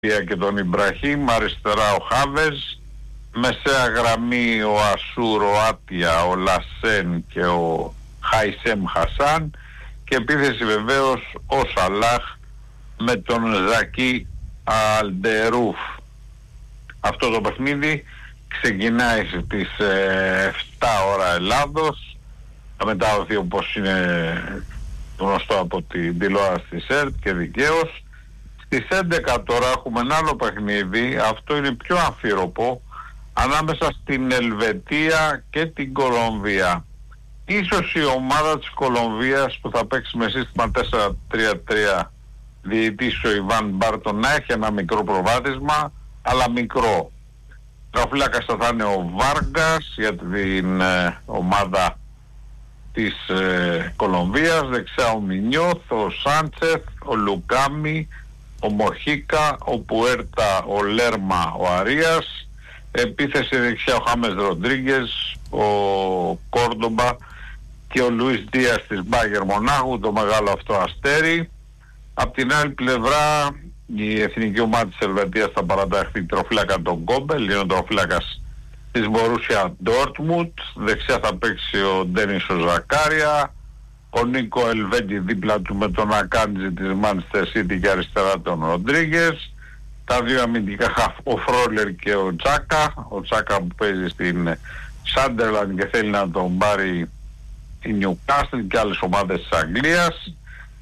και τον Ιμπραχήμ, αριστερά ο Χάβες, μεσαία γραμμή ο Ασούρ, ο Άτια, ο Λασέν και ο Χαϊσέμ Χασάν, και επίθεση βεβαίως ο Σαλάχ με τον Ζακί Αλντερούφ. Αυτό το παιχνίδι ξεκινάει στις 7 ώρα Ελλάδος, θα μεταδοθεί όπως είναι γνωστό από την τηλεόραση της ΕΡΤ και δικαίως. Στις 11 τώρα έχουμε ένα άλλο παιχνίδι, αυτό είναι πιο αμφίροπο, ανάμεσα στην Ελβετία και την Κολομβία. Ίσως η ομάδα της Κολομβίας που θα παίξει με σύστημα 4-3-3, διαιτής ο Ιβάν Μπάρτον, να έχει ένα μικρό προβάδισμα, αλλά μικρό. Τραφυλάκας θα είναι ο Βάργκας για την ομάδα της Κολομβίας, δεξιά ο Μινιώθ, ο Σάντσεθ, ο Λουκάμι, ο Μοχίκα, ο Πουέρτα, ο Λέρμα, ο Αρίας. Επίθεση δεξιά ο Χάμες Ροντρίγκες, ο Κόρντομπα και ο Λουίς Δίας της Μπάγερ Μονάχου, το μεγάλο αυτό αστέρι. Απ' την άλλη πλευρά η εθνική ομάδα της Ελβετίας θα παραταχθεί τροφύλακα τον Γκόμπελ, είναι ο τροφύλακας της Μπορούσια Ντόρτμουντ. Δεξιά θα παίξει ο Ντένις ο Ζακάρια, ο Νίκο Ελβέντη δίπλα του με τον Ακάντζη της Manchester City και αριστερά τον Ροντρίγκες. Τα δύο αμυντικά χαφ, ο Φρόλερ και ο Τσάκα. Ο Τσάκα που παίζει στην Σάντερλαντ και θέλει να τον πάρει η Νιουκάστλ και άλλες ομάδες της Αγγλίας.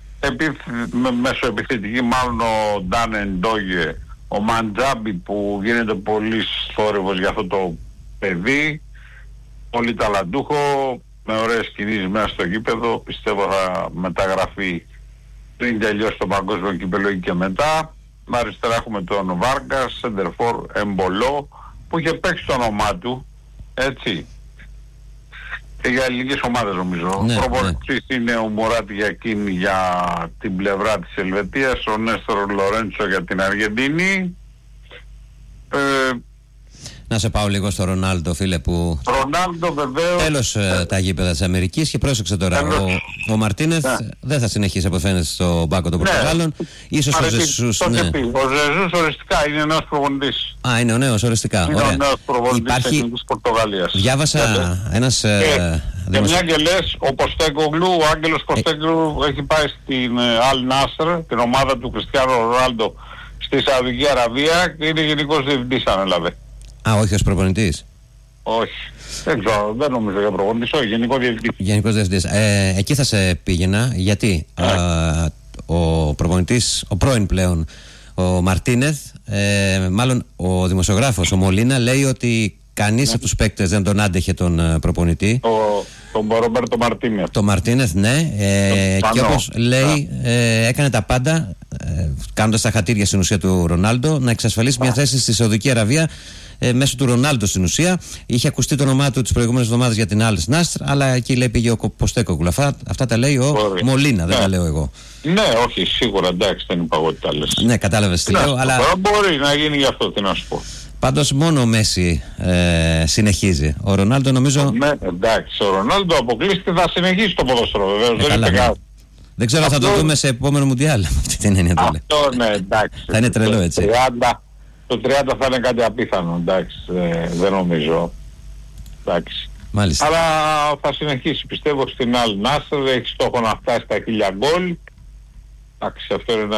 Μέσω επιθετική μάλλον ο Ντάνεν Ντόγε, ο Μαντζάμπι που γίνεται πολύ θόρυβος για αυτό το παιδί, πολύ ταλαντούχο, με ωραίες κινήσεις μέσα στο γήπεδο. Πιστεύω θα μεταγραφεί πριν τελειώσει το παγκόσμιο κυπέλλο και μετά. Αριστερά έχουμε τον Βάργκας, Σεντερφόρ, Εμπολό, που είχε παίξει το όνομά του, έτσι, και για ελληνικές ομάδες νομίζω. Ναι, Προπονητής είναι ο Μουράτη Γιακίν για την πλευρά της Ελβετίας, ο Νέστορ Λορέντσο για την Αργεντινή. Να σε πάω λίγο στο Ρονάλντο, φίλε, που Ρονάλντο βεβαίως. τέλος τα γήπεδα της Αμερικής, και πρόσεξε τώρα, ο Μαρτίνεθ δεν θα συνεχίσει από φαίνεται στο μπάκο των Πορτογάλων. Ίσως ο Ζεσούς. Ναι. Ο Ζεσούς οριστικά είναι νέος προπονητής. Α, είναι ο νέος οριστικά. Είναι ο νέος προπονητής της Πορτογαλίας. Διάβασα ένας και μια και λες, ο Ποστέκογλου, ο Άγγελος Ποστέκογλου έχει πάει στην Αλ Νάσρ, την ομάδα του Κριστιάνο Ρονάλντο στη Σαουδική Αραβία, και είναι γενικός διευθυντής, ανέλαβε. Α, όχι ως προπονητής. Όχι. Δεν ξέρω, δεν νομίζω για προπονητής, όχι, γενικό διευθυντής. Γενικός διευθυντής. Εκεί θα σε πήγαινα, γιατί ο προπονητής, ο πρώην πλέον, ο Μαρτίνεθ, μάλλον ο δημοσιογράφος, ο Μολίνα, λέει ότι κανείς από τους παίκτες δεν τον άντεχε τον προπονητή. Τον Ρομπέρτο Μαρτίνεθ. Το Μαρτίνεθ, ναι. Και όπως λέει, έκανε τα πάντα, κάνοντας τα χατήρια στην ουσία του Ρονάλντο, να εξασφαλίσει μια θέση στη Σαουδική Αραβία μέσω του Ρονάλντο στην ουσία. Είχε ακουστεί το όνομά του τις προηγούμενες εβδομάδες για την Αλ Νάσρ, αλλά εκεί λέει πήγε ο Ποστέκογλου. Αυτά τα λέει ο Μολίνα, δεν τα λέω εγώ. Ναι, όχι, σίγουρα, εντάξει, δεν είπα εγώ τι τα λες. Ναι, κατάλαβες τι λέω, αλλά μπορεί να γίνει γι' αυτό, τι να σου πω. Πάντως μόνο ο Μέση συνεχίζει. Ο Ρονάλντο νομίζω. Ναι, εντάξει, ο Ρονάλντο αποκλείστηκε, θα συνεχίσει το ποδόσφαιρο βεβαίως. Δεν ξέρω αν θα το δούμε σε επόμενο Μουντιάλ. Αυτή την έννοια το λέω. Αυτό ναι, εντάξει. Θα είναι τρελό, έτσι. Το 30 θα είναι κάτι απίθανο, εντάξει, δεν νομίζω. Εντάξει. Μάλιστα. Αλλά θα συνεχίσει, πιστεύω, στην Αλ Νάσρ, έχει στόχο να φτάσει στα 1000 γκολ. Εντάξει, αυτό είναι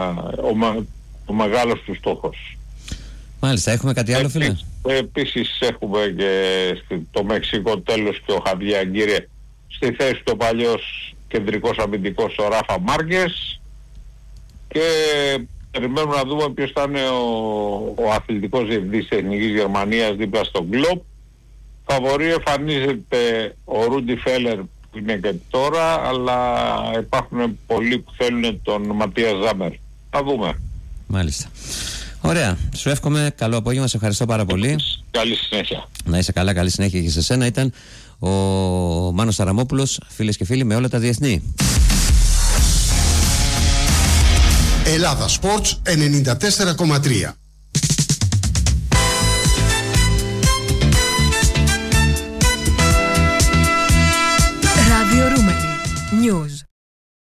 ο μεγάλος του στόχος. Μάλιστα, έχουμε κάτι άλλο, φίλε? Επίσης έχουμε και το Μεξικό τέλος και ο Χαβιέ Αγκύρε στη θέση του, ο παλιός κεντρικός αμυντικός, ο Ράφα Μάρκες, και περιμένουμε να δούμε ποιος θα είναι ο αθλητικός διευθυντής της Εθνικής Γερμανίας δίπλα στον Κλοπ. Φαβορί εμφανίζεται ο Ρούντι Φέλερ που είναι και τώρα, αλλά υπάρχουν πολλοί που θέλουν τον Ματίας Ζάμερ. Θα δούμε. Μάλιστα. Ωραία. Σου εύχομαι καλό απόγευμα. Σε ευχαριστώ πάρα πολύ. Καλή συνέχεια. Να είσαι καλά. Καλή συνέχεια και σε σένα. Ήταν ο Μάνος Σαραμόπουλος, φίλες και φίλοι, με όλα τα διεθνή. Ελλάδα Sports 94,3.